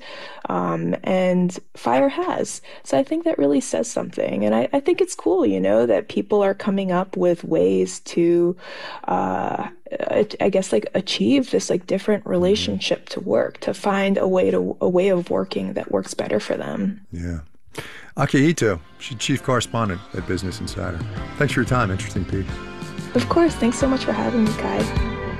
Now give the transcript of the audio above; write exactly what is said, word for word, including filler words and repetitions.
um, and fire has. So I think that really says something. And I, I think it's cool, you know, that people are coming up with ways to, uh, I I guess, like achieve this like different Hmm. relationship to work, to find a way to a way of working that works better for them. Yeah. Aki Ito, she's chief correspondent at Business Insider. Thanks for your time. Interesting piece. Of course, thanks so much for having me, Kai.